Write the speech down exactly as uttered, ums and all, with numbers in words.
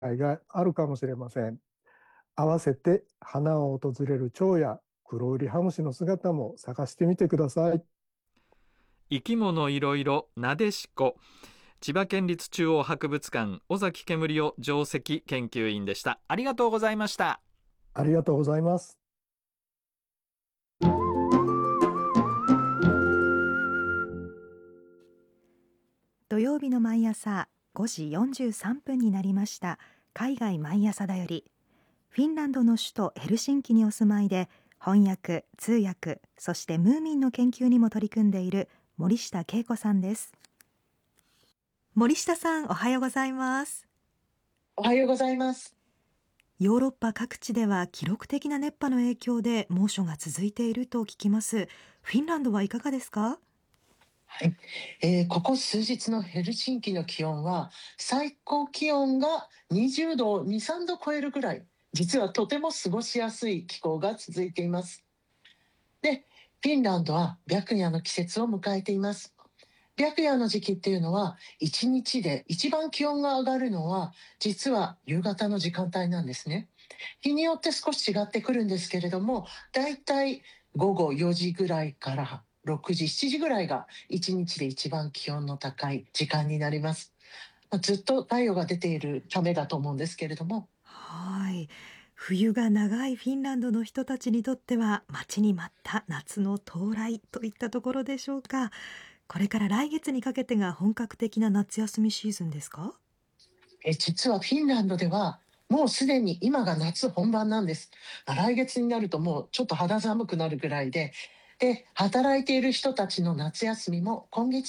会があるかもしれません。合わせて花を訪れる蝶やクロウリハムシの姿も探してみてください。 生き物いろいろなでしこ、千葉県立中央博物館尾崎煙夫上席研究員でした。ありがとうございました。 ありがとうございます。 土曜日の毎朝ごじよんじゅうさんぷんになりました。海外毎朝だより、フィンランドの首都ヘルシンキにお住まいで翻訳、通訳、そしてムーミンの研究にも取り組んでいる森下恵子さんです。森下さん、おはようございます。 おはようございます。 ヨーロッパ各地では記録的な熱波の影響で猛暑が続いていると聞きます。フィンランドはいかがですか？ はい、えー、ここ数日のヘルシンキの気温は最高気温がにじゅうどをに、さんど超えるぐらい、実はとても過ごしやすい気候が続いています。で、フィンランドは白夜の季節を迎えています。白夜の時期っていうのは、いちにちで一番気温が上がるのは実は夕方の時間帯なんですね。日によって少し違ってくるんですけれども、だいたいごごよじぐらいからろくじ、しちじぐらいがいちにちで一番気温の高い時間になります。まあ、ずっと太陽が出ているためだと思うんですけれども。 はい。冬が長いフィンランドの人たちにとっては待ちに待った夏の到来といったところでしょうか。これから来月にかけてが本格的な夏休みシーズンですか？ え実はフィンランドではもうすでに今が夏本番なんです。まあ来月になるともうちょっと肌寒くなるぐらいで、で、働いている人たちの夏休みも今月